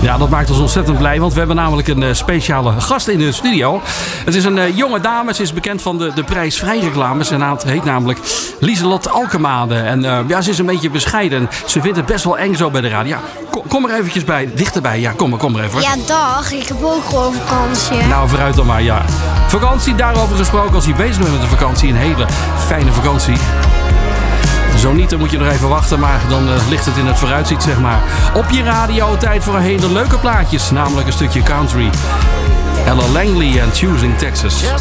Ja, dat maakt ons ontzettend blij, want we hebben namelijk een speciale gast in de studio. Het is een jonge dame, ze is bekend van de prijsvrij reclames. Ze heet namelijk Lieselot Alkemade. En ze is een beetje bescheiden. Ze vindt het best wel eng zo bij de radio. Ja, kom er eventjes bij, dichterbij. Ja, kom er even. Ja, dag. Ik heb ook gewoon vakantie. Nou, vooruit dan maar, ja. Vakantie, daarover gesproken. Als je bezig bent met de vakantie, een hele fijne vakantie. Zo niet, dan moet je nog even wachten, maar dan ligt het in het vooruitzicht, zeg maar. Op je radio, tijd voor een hele leuke plaatjes, namelijk een stukje country. Ella Langley en Choosing Texas.